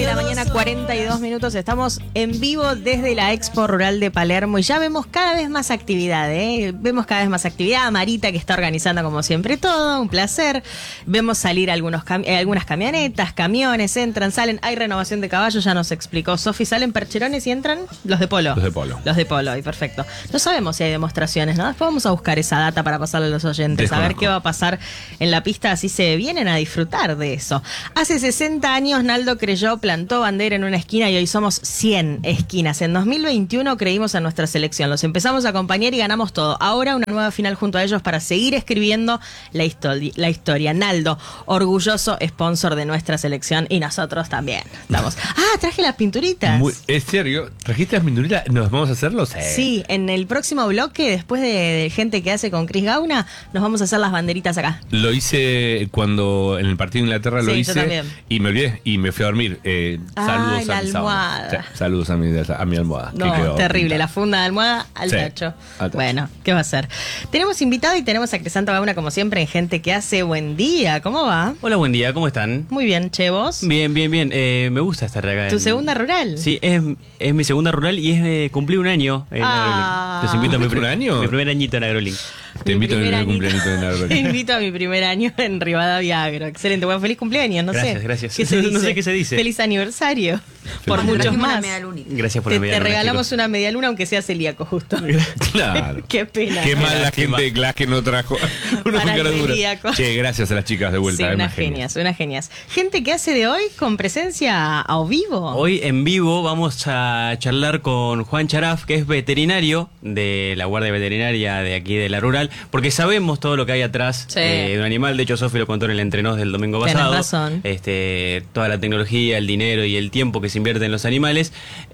de la mañana, 42 minutos. Estamos en vivo desde la Expo Rural de Palermo y ya vemos cada vez más actividad, ¿eh? Vemos cada vez más actividad. Marita, que está organizando como siempre todo, un placer. Vemos salir algunas camionetas, camiones, entran, salen. Hay renovación de caballos, ya nos explicó Sofi. Salen percherones y entran los de polo. Los de polo, y perfecto. No sabemos si hay demostraciones, ¿no? Después vamos a buscar esa data para pasarle a los oyentes, a ver qué va a pasar en la pista, así se vienen a disfrutar de eso. Hace 60 años Naldo creyó, plantó bandera en una esquina y hoy somos 100 esquinas. En 2021 creímos en nuestra selección, los empezamos a acompañar y ganamos todo. Ahora una nueva final junto a ellos para seguir escribiendo la historia. Naldo, orgulloso sponsor de nuestra selección y nosotros también. Estamos. Traje las pinturitas. ¿Es serio? ¿Trajiste las pinturitas? ¿Nos vamos a hacerlo? Sí, en el próximo bloque, después de gente que hace con Chris Gauna, nos vamos a hacer las banderitas acá. Lo hice cuando en el partido de Inglaterra lo hice y me olvidé y me fui a dormir. Saludos la a mi almohada. sábana. Saludos a mi almohada. No, que quedó terrible, pintada. la funda de almohada al tacho. Bueno, ¿qué va a ser? Tenemos invitado y tenemos a Crisanto Gauna como siempre en Gente que Hace. Buen día, ¿cómo va? Hola, buen día, ¿cómo están? Muy bien, che, ¿vos? Bien. Me gusta estar acá. ¿Tu segunda rural? Sí, es mi segunda rural y cumplí un año en Agrolink. Los invito a ¿Un año? mi primer añito en Agrolink. Te invito a mi primer cumpleaños en Agrolink. Te invito a mi primer año en Rivadavia Agro. Excelente, bueno, feliz cumpleaños, Gracias. ¿Qué se dice? No sé qué se dice. Feliz aniversario. Por muchos más. Gracias por la Te regalamos una media luna, aunque sea celíaco, justo. Claro. Qué pena. Qué mal la gente que no trajo una Para el picadura. celíaco. Che, gracias a las chicas de vuelta. Sí, unas genias. Gente que hace de hoy con presencia a vivo. Hoy en vivo vamos a charlar con Juan Charaf, que es veterinario de la Guardia Veterinaria de aquí de la Rural, porque sabemos todo lo que hay atrás de un animal. De hecho, Sofi lo contó en el Entrenos del domingo pasado. Tenés razón. Toda la tecnología, el dinero y el tiempo que se invierte en los animales,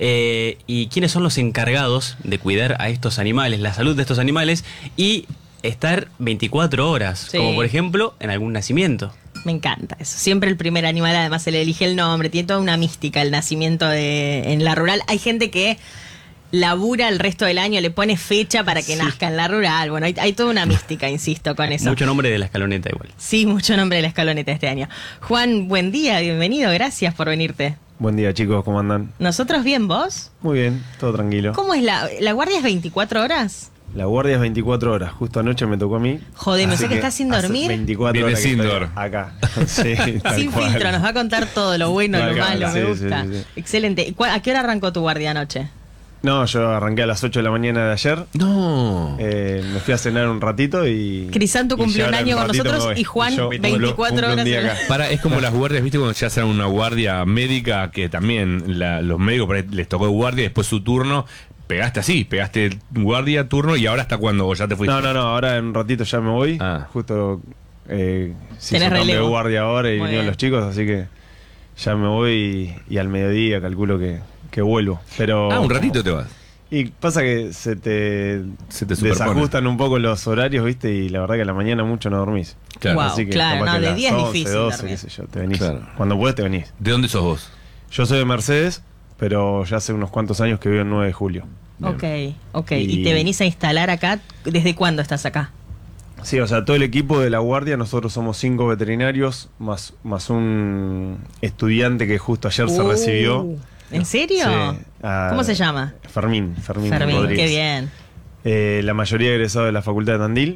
y quiénes son los encargados de cuidar a estos animales, la salud de estos animales y estar 24 horas, como por ejemplo en algún nacimiento. Me encanta eso. Siempre el primer animal, además se le elige el nombre, tiene toda una mística el nacimiento en la rural. Hay gente que labura el resto del año, le pone fecha para que nazca en la rural. Bueno, hay toda una mística, insisto, con eso. Mucho nombre de la escaloneta igual. Sí, mucho nombre de la escaloneta este año. Juan, buen día, bienvenido, gracias por venirte. Buen día, chicos, ¿cómo andan? ¿Nosotros bien, vos? Muy bien, todo tranquilo. ¿Cómo es la guardia? ¿Es 24 horas? La guardia es 24 horas, justo anoche me tocó a mí. Joder, me sé que estás sin dormir. 24 horas sin dormir acá. Sí, sin filtro, nos va a contar todo, lo bueno, lo malo, me gusta. Sí. Excelente. ¿A qué hora arrancó tu guardia anoche? No, yo arranqué a las 8 de la mañana de ayer. No. Me fui a cenar un ratito y... Crisanto cumplió un año con nosotros y Juan 24 horas. Es como las guardias, ¿viste? Cuando ya hacen una guardia médica, que también los médicos por ahí les tocó guardia y después su turno. Pegaste guardia, turno y ahora hasta cuando vos ya te fuiste. No, ahora en un ratito ya me voy. Justo se hizo cambio de guardia ahora y vinieron los chicos, así que ya me voy y al mediodía calculo que vuelvo. Pero un ratito te vas. Y pasa que se te desajustan un poco los horarios, ¿viste? Y la verdad que a la mañana mucho no dormís. Claro. Wow, así que claro, de día es 11, difícil 12, dormir. qué sé yo, te venís. Claro. Cuando podés te venís. ¿De dónde sos vos? Yo soy de Mercedes, pero ya hace unos cuantos años que vivo en 9 de julio. Ok. ¿Y te venís a instalar acá? ¿Desde cuándo estás acá? Sí, o sea, todo el equipo de la guardia, nosotros somos 5 veterinarios, más un estudiante que justo ayer se recibió. ¿En serio? Sí, ¿Cómo se llama? Fermín Rodríguez. Qué bien. La mayoría egresados de la Facultad de Tandil,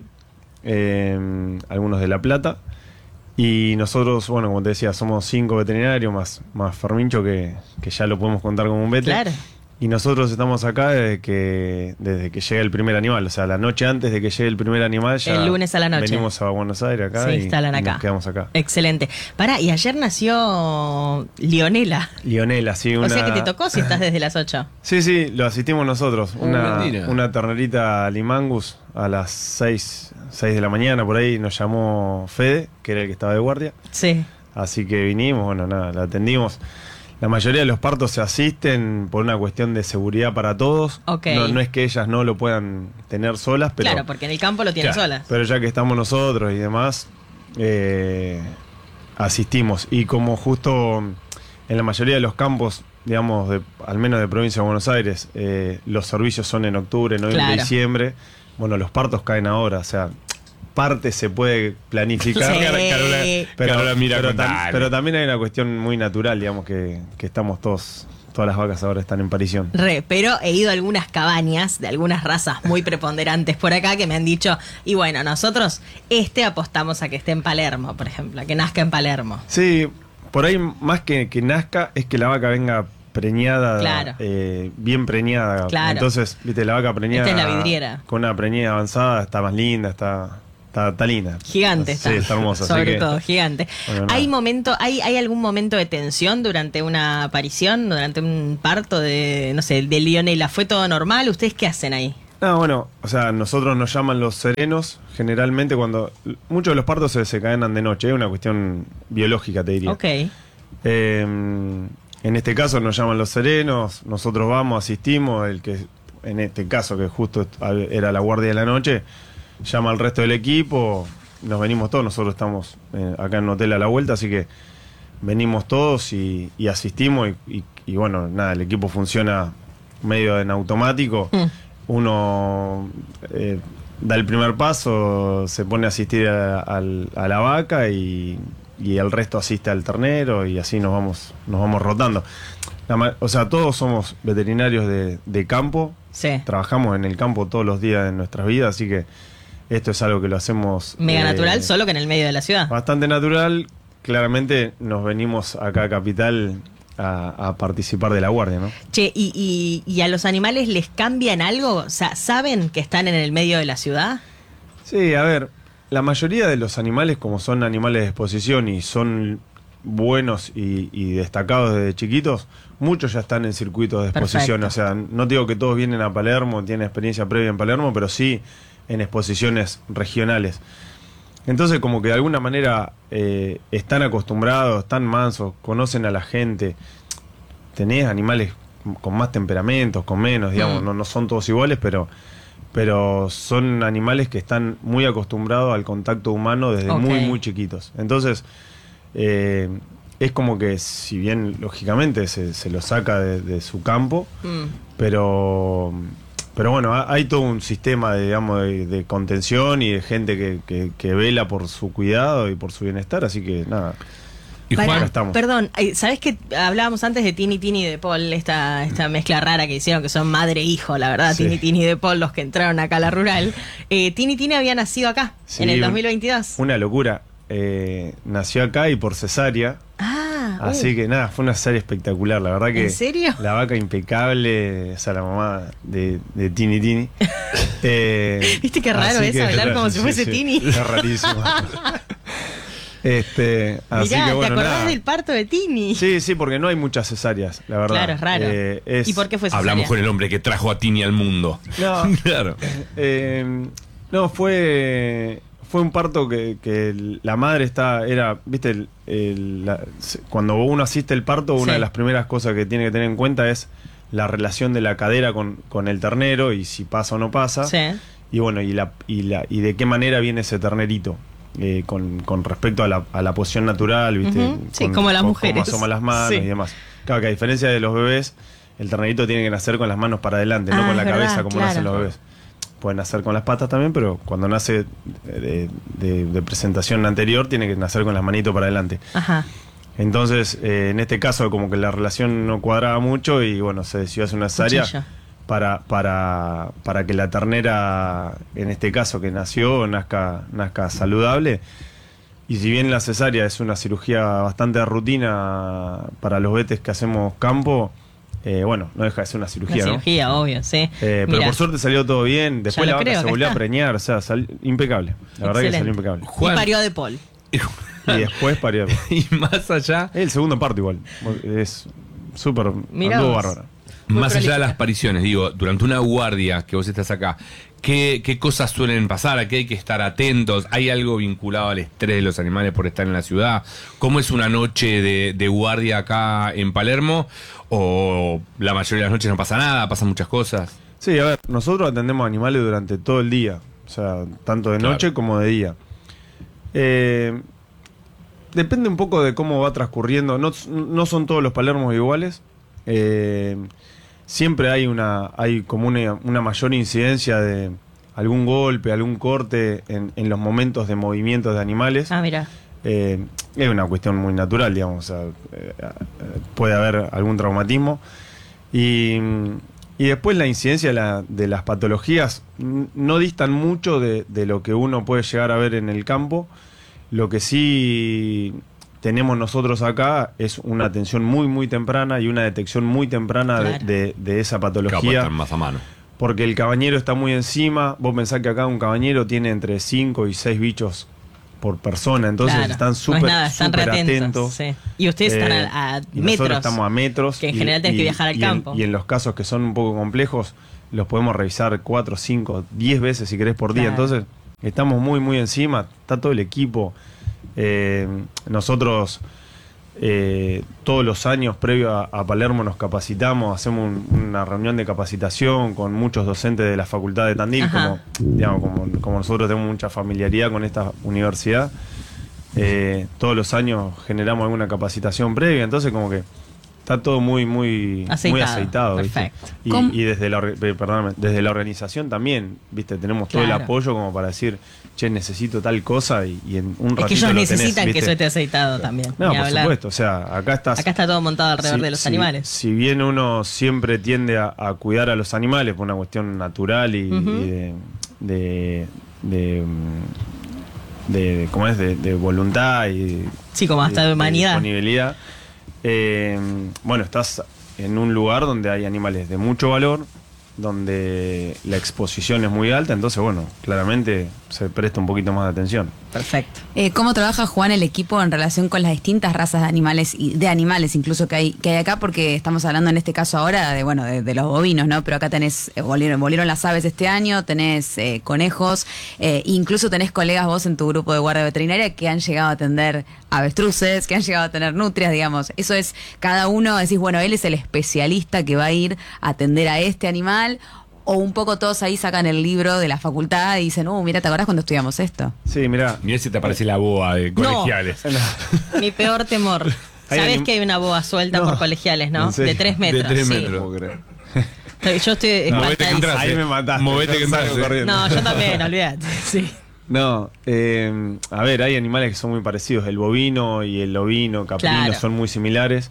algunos de La Plata. Y nosotros, bueno, como te decía, somos 5 veterinarios, más Fermincho, que ya lo podemos contar como un vete. Claro. Y nosotros estamos acá desde que llega el primer animal. O sea, la noche antes de que llegue el primer animal, ya el lunes a la noche venimos a Buenos Aires acá se instalan acá. Nos quedamos acá. Excelente. Y ayer nació Leonela. Sí. O sea que te tocó si estás desde las 8. Sí, lo asistimos nosotros. Mentira. Una ternerita Limangus a las 6 de la mañana, por ahí nos llamó Fede, que era el que estaba de guardia. Sí. Así que vinimos, bueno, nada, la atendimos. La mayoría de los partos se asisten por una cuestión de seguridad para todos. Okay. No es que ellas no lo puedan tener solas, pero... Claro, porque en el campo lo tienen solas. Pero ya que estamos nosotros y demás, asistimos. Y como justo en la mayoría de los campos, digamos, al menos de provincia de Buenos Aires, los servicios son en octubre, noviembre, diciembre. Bueno, los partos caen ahora, o sea... parte se puede planificar. Sí. Carola mira pero, con dale. pero también hay una cuestión muy natural, digamos, que estamos todas las vacas ahora están en parición. Pero he ido a algunas cabañas de algunas razas muy preponderantes por acá que me han dicho, y bueno, nosotros apostamos a que esté en Palermo, por ejemplo, a que nazca en Palermo. Sí, por ahí más que nazca es que la vaca venga preñada, Claro. bien preñada. Claro. Entonces, viste, la vaca preñada Esta es la vidriera. con una preñada avanzada está más linda, está linda. Gigante está. Sí, está hermosa. así Sobre que, todo, gigante. bueno, ¿Hay nada. hay algún momento de tensión durante una aparición, durante un parto de, no sé, de Leonela? ¿Fue todo normal? ¿Ustedes qué hacen ahí? No, bueno, o sea, nosotros nos llaman los serenos, generalmente cuando muchos de los partos se desencadenan de noche, es una cuestión biológica, te diría. Ok. En este caso nos llaman los serenos, nosotros vamos, asistimos, el que en este caso que justo era la guardia de la noche, llama al resto del equipo, nos venimos todos, nosotros estamos acá en un hotel a la vuelta, así que venimos todos y asistimos y bueno, nada, el equipo funciona medio en automático, uno da el primer paso, se pone a asistir a la vaca y el resto asiste al ternero y así nos vamos rotando. O sea, todos somos veterinarios de campo, Sí. trabajamos en el campo todos los días de nuestras vidas, así que esto es algo que lo hacemos Mega natural, solo que en el medio de la ciudad. bastante natural. Claramente nos venimos acá a Capital a participar de la guardia, ¿no? Che, ¿y a los animales les cambian algo? O sea, ¿saben que están en el medio de la ciudad? Sí, a ver, la mayoría de los animales, como son animales de exposición y son buenos y destacados desde chiquitos, muchos ya están en circuitos de exposición. Perfecto. O sea, no digo que todos vienen a Palermo, tienen experiencia previa en Palermo, pero sí en exposiciones regionales. Entonces, como que de alguna manera están acostumbrados, están mansos, conocen a la gente. Tenés animales con más temperamentos, con menos, digamos, no son todos iguales, pero son animales que están muy acostumbrados al contacto humano desde Ok. muy chiquitos. Entonces, es como que, si bien lógicamente se lo saca de su campo, pero bueno, hay todo un sistema de contención y de gente que vela por su cuidado y por su bienestar, así que nada. Y Para- Juan, acá estamos. Perdón, ¿sabés que hablábamos antes de Tini Tini y de Paul, esta mezcla rara que hicieron, que son madre e hijo, la verdad, Sí. Tini Tini y de Paul, los que entraron acá a la rural? Tini Tini había nacido acá, Sí, en el 2022. Una locura. Nació acá y por cesárea. Así que nada, fue una cesárea espectacular, la verdad que. ¿En serio? La vaca impecable, o sea, la mamá de Tini Tini. ¿Viste qué raro así eso, que- hablar como si fuese Tini? Es rarísimo. Así Mirá, que bueno, ¿te acordás nada. del parto de Tini? Sí, porque no hay muchas cesáreas, la verdad. Claro, es raro. ¿Y por qué fue cesárea? hablamos con el hombre que trajo a Tini al mundo. No, Claro. no, fue un parto que la madre era, viste, cuando uno asiste al parto, una Sí. de las primeras cosas que tiene que tener en cuenta es la relación de la cadera con el ternero y si pasa o no pasa. Sí. Y bueno, y de qué manera viene ese ternerito. Con respecto a la posición natural, ¿viste? Ujú. Sí, como las mujeres. Cómo asoma las manos Sí. y demás. Claro que a diferencia de los bebés, el ternerito tiene que nacer con las manos para adelante, no con es la verdad, cabeza como claro. nacen los bebés. Pueden nacer con las patas también, pero cuando nace de presentación anterior, tiene que nacer con las manitos para adelante. Ajá. Entonces, en este caso, como que la relación no cuadraba mucho y bueno, se decidió hacer una cesárea Cuchillo. para que la ternera, en este caso que nació, nazca saludable. Y si bien la cesárea es una cirugía bastante de rutina para los vetes que hacemos campo, bueno, no deja de ser una Una cirugía, ¿no? cirugía, obvio, sí. Pero Mirá, por suerte salió todo bien. Después Ya la lo vaca creo, se acá volvió a está. preñar, o sea, impecable. La verdad que Excelente. salió impecable. y Juan. parió de Paul. Y después parió. Y más allá, Es el segundo parto igual. Es súper. Mirá Anduvo vos. bárbaro. Muy más allá de prolífica. las apariciones, digo, durante una guardia que vos estás acá, ¿qué cosas suelen pasar? ¿A qué hay que estar atentos? ¿Hay algo vinculado al estrés de los animales por estar en la ciudad? ¿Cómo es una noche de guardia acá en Palermo? ¿O la mayoría de las noches no pasa nada, pasan muchas cosas? Sí, a ver, nosotros atendemos animales durante todo el día. O sea, tanto de Claro. noche como de día. Depende un poco de cómo va transcurriendo. No son todos los Palermos iguales. Siempre hay como una mayor incidencia algún golpe, algún corte en los momentos de movimientos de animales. Ah, mira. Es una cuestión muy natural, digamos. O sea, puede haber algún traumatismo. Y después la incidencia de las patologías no distan mucho de lo que uno puede llegar a ver en el campo. Lo que sí tenemos nosotros acá es una atención muy, muy temprana y una detección muy temprana Claro. de esa Capaz patología. estar más a mano. Porque el cabañero está muy encima. Vos pensás que acá un cabañero tiene entre 5 y 6 bichos por persona. Entonces Claro, están no es súper nada, están súper reatentos, atentos. sí. Y ustedes están a y metros. Nosotros estamos a metros. Que en general tenés que viajar al campo. Y en los casos que son un poco complejos, los podemos revisar 4, 5, 10 veces si querés por día. Claro. Entonces, estamos muy, muy encima. Está todo el equipo. Nosotros todos los años previo a Palermo nos capacitamos, hacemos una reunión de capacitación con muchos docentes de la Facultad de Tandil, Ajá. como nosotros tenemos mucha familiaridad con esta universidad. Todos los años generamos alguna capacitación previa, entonces como que está todo muy aceitado, ¿viste? Perfecto. Y desde desde la organización también, ¿viste? Tenemos todo el Claro. apoyo como para decir, che, necesito tal cosa y en un ratito Es que ellos lo tenés, necesitan que ¿viste? eso esté aceitado también. No, ni por hablar. supuesto, o sea, acá Acá está todo montado alrededor de los animales. Si bien uno siempre tiende a cuidar a los animales por una cuestión natural y ¿cómo es? De voluntad y Sí, como hasta de humanidad. disponibilidad. Bueno, estás en un lugar donde hay animales de mucho valor, donde la exposición es muy alta, entonces, bueno, claramente se presta un poquito más de atención. Perfecto. ¿Cómo trabaja, Juan, el equipo en relación con las distintas razas de animales y de animales incluso que hay acá? Porque estamos hablando en este caso ahora de los bovinos, ¿no? Pero acá tenés, volvieron las aves este año, tenés conejos, incluso tenés colegas vos en tu grupo de guardia veterinaria que han llegado a atender avestruces, que han llegado a tener nutrias, digamos. Eso es, cada uno decís, bueno, él es el especialista que va a ir a atender a este animal. O un poco todos ahí sacan el libro de la facultad y dicen, mira, ¿te acordás cuando estudiamos esto? Sí, mirá. Ni si te aparece la boa de colegiales. Mi peor temor. Hay Sabés anim- que hay una boa suelta No. por colegiales, ¿no? ¿En serio? De 3 metros. De 3 sí. metros. No puedo creer. Yo estoy Movete que espantadísima. entras. Ahí me mataste. Movete que Yo salgo entras. corriendo. No, yo también, olvídate. Sí. No, a ver, hay animales que son muy parecidos. El bovino y el ovino, caprino, Claro. son muy similares.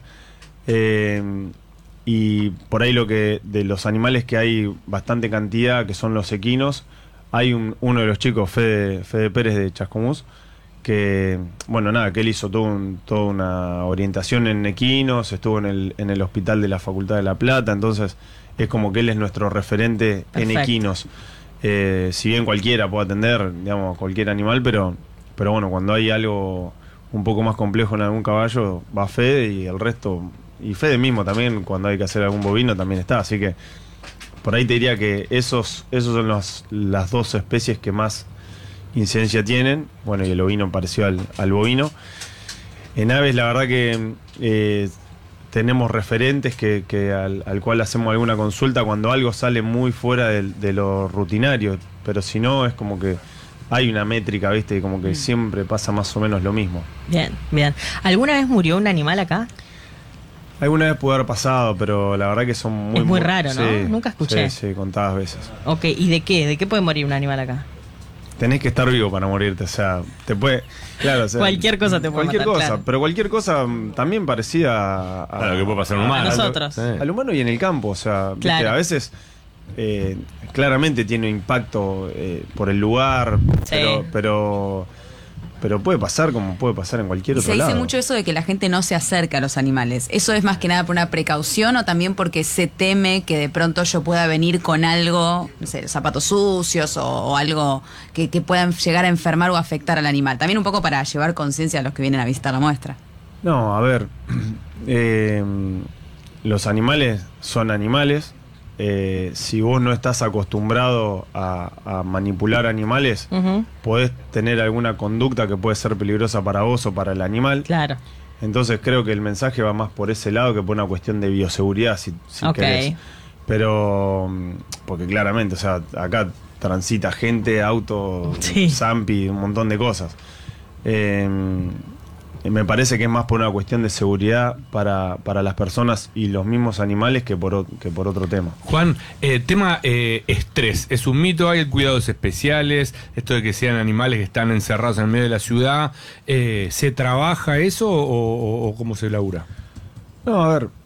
Y por ahí de los animales que hay bastante cantidad, que son los equinos, hay uno de los chicos, Fede Pérez de Chascomús, que, bueno, nada, que él hizo toda una orientación en equinos, estuvo en el hospital de la Facultad de La Plata, entonces es como que él es nuestro referente en Perfecto. equinos. Si bien cualquiera puede atender, digamos, cualquier animal, pero bueno, cuando hay algo un poco más complejo en algún caballo, va Fede y el resto, y Fede mismo también, cuando hay que hacer algún bovino, también está. Así que por ahí te diría que esos son las dos especies que más incidencia tienen. Bueno, y el ovino pareció al bovino. En aves, la verdad que tenemos referentes al cual hacemos alguna consulta cuando algo sale muy fuera de lo rutinario, pero si no, es como que hay una métrica, ¿viste? Como que siempre pasa más o menos lo mismo. Bien, bien. ¿Alguna vez murió un animal acá? Alguna vez pudo haber pasado, pero la verdad que son muy... Es muy raro, ¿no? Nunca escuché. Sí, contadas veces. Ok, ¿y de qué? ¿De qué puede morir un animal acá? Tenés que estar vivo para morirte, o sea, te puede... Claro, o sea, Cualquier cosa te puede Cualquier matar, cosa, claro. pero cualquier cosa también parecida A lo que puede pasar a un humano. A nosotros. Sí. al humano y en el campo, o sea, ¿viste? Claro. A veces claramente tiene impacto por el lugar, Sí. pero puede pasar como puede pasar en cualquier Y otro se dice lado. mucho eso de que la gente no se acerca a los animales. ¿Eso es más que nada por una precaución o también porque se teme que de pronto yo pueda venir con algo, no sé, zapatos sucios o algo que puedan llegar a enfermar o afectar al animal? También un poco para llevar conciencia a los que vienen a visitar la muestra. No, a ver, los animales son animales. Si vos no estás acostumbrado a manipular animales, Ujú, podés tener alguna conducta que puede ser peligrosa para vos o para el animal. claro. Entonces creo que el mensaje va más por ese lado que por una cuestión de bioseguridad, si Ok. querés. Pero, porque claramente, o sea, acá transita gente, auto, Sí. Zampi, un montón de cosas. me parece que es más por una cuestión de seguridad para las personas y los mismos animales que por otro tema. Juan, tema estrés. ¿Es un mito? ¿Hay cuidados especiales? Esto de que sean animales que están encerrados en el medio de la ciudad. ¿Se trabaja eso o cómo se labura? No, a ver,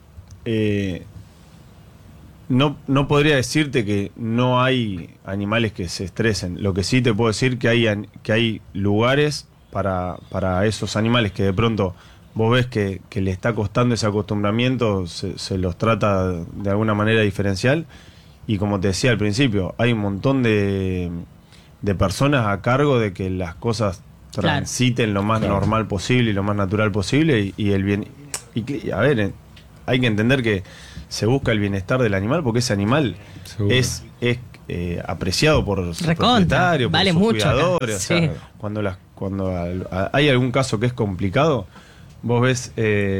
no podría decirte que no hay animales que se estresen. Lo que sí te puedo decir que hay lugares para esos animales que de pronto vos ves que le está costando ese acostumbramiento, se los trata de alguna manera diferencial. Y como te decía al principio, hay un montón de personas a cargo de que las cosas transiten lo más normal posible y lo más natural posible y el bien. Y a ver, hay que entender que se busca el bienestar del animal porque ese animal es apreciado por su propietario, por sus cuidadores. O sea, cuando hay algún caso que es complicado, vos ves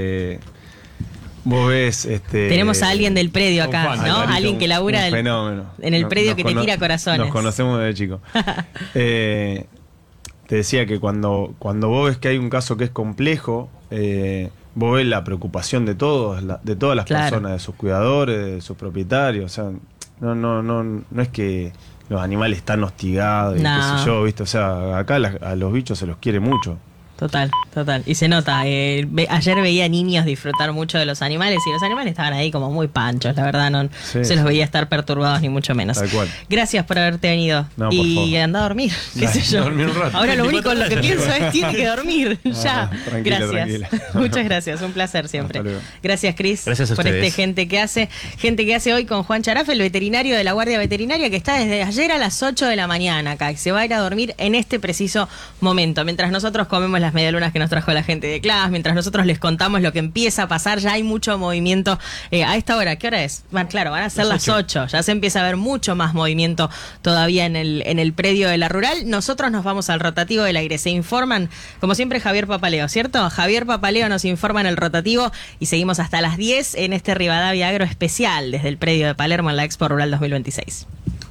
tenemos a alguien del predio acá, ¿no? Alguien que labura en el predio que te tira corazones. Nos conocemos desde chico. Te decía que cuando vos ves que hay un caso que es complejo, vos ves la preocupación de todas las personas, de sus cuidadores, de sus propietarios. O sea, no es que los animales están hostigados y qué sé yo, ¿viste? O sea, acá a los bichos se los quiere mucho. Total. Y se nota. Ayer veía niños disfrutar mucho de los animales y los animales estaban ahí como muy panchos, la verdad. No se los veía estar perturbados ni mucho menos. Tal cual. Gracias por haberte venido. No, y anda a dormir, qué sé yo. Dormir un rato. Ahora lo único en lo que pienso es tiene que dormir. Ya. Tranquila. Muchas gracias. Un placer siempre. Hasta luego. Gracias, Cris, Gracias a por ustedes. Gente que hace hoy con Juan Charafe, el veterinario de la Guardia Veterinaria, que está desde ayer a las 8 de la mañana acá, que se va a ir a dormir en este preciso momento. Mientras nosotros comemos las medialunas que nos trajo la gente de Class, mientras nosotros les contamos lo que empieza a pasar, ya hay mucho movimiento a esta hora. ¿Qué hora es? Claro, van a ser las 8. Ya se empieza a ver mucho más movimiento todavía en el predio de la rural. Nosotros nos vamos al rotativo del aire. Se informan, como siempre, Javier Papaleo, ¿cierto? Javier Papaleo nos informa en el rotativo y seguimos hasta las 10 en este Rivadavia Agro especial desde el predio de Palermo en la Expo Rural 2026.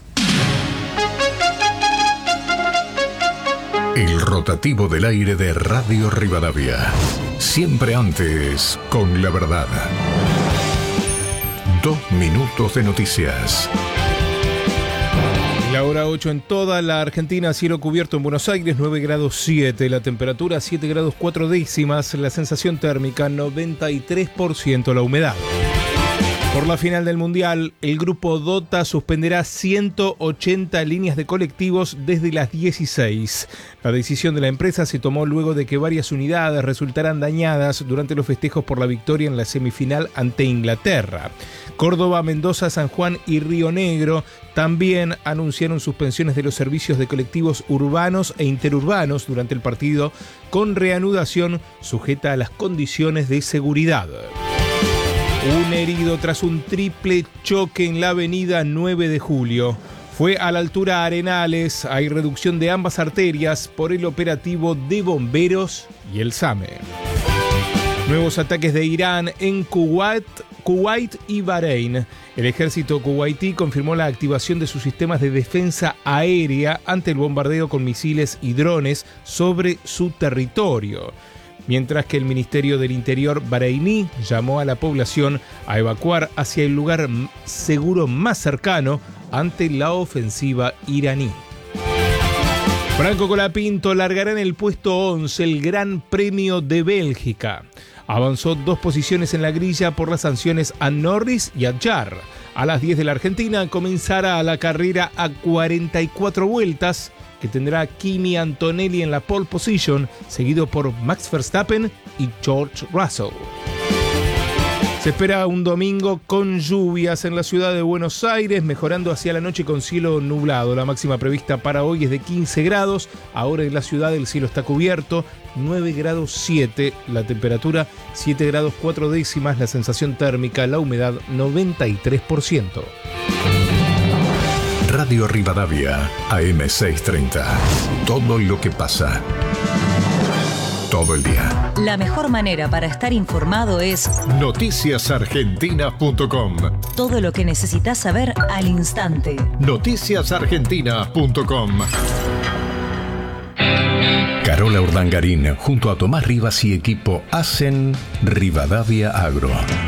El rotativo del aire de Radio Rivadavia. Siempre antes con la verdad. 2 minutos de noticias. La hora 8 en toda la Argentina, cielo cubierto en Buenos Aires, 9 grados 7, la temperatura 7 grados 4 décimas, la sensación térmica 93%, la humedad. Por la final del Mundial, el grupo Dota suspenderá 180 líneas de colectivos desde las 16. La decisión de la empresa se tomó luego de que varias unidades resultaran dañadas durante los festejos por la victoria en la semifinal ante Inglaterra. Córdoba, Mendoza, San Juan y Río Negro también anunciaron suspensiones de los servicios de colectivos urbanos e interurbanos durante el partido, con reanudación sujeta a las condiciones de seguridad. Un herido tras un triple choque en la avenida 9 de Julio. Fue a la altura Arenales. Hay reducción de ambas arterias por el operativo de bomberos y el SAME. Nuevos ataques de Irán en Kuwait y Bahrein. El ejército kuwaití confirmó la activación de sus sistemas de defensa aérea ante el bombardeo con misiles y drones sobre su territorio. Mientras que el Ministerio del Interior bareiní llamó a la población a evacuar hacia el lugar seguro más cercano ante la ofensiva iraní. Franco Colapinto largará en el puesto 11 el Gran Premio de Bélgica. Avanzó 2 posiciones en la grilla por las sanciones a Norris y a Jarr. A las 10 de la Argentina comenzará la carrera a 44 vueltas, que tendrá Kimi Antonelli en la pole position, seguido por Max Verstappen y George Russell. Se espera un domingo con lluvias en la ciudad de Buenos Aires, mejorando hacia la noche con cielo nublado. La máxima prevista para hoy es de 15 grados. Ahora en la ciudad el cielo está cubierto, 9 grados 7, la temperatura 7 grados 4 décimas, la sensación térmica, la humedad 93%. Radio Rivadavia, AM630. Todo lo que pasa. Todo el día. La mejor manera para estar informado es Noticiasargentina.com. todo lo que necesitas saber al instante. Noticiasargentina.com. Carola Urdangarín, junto a Tomás Rivas y equipo, hacen Rivadavia Agro.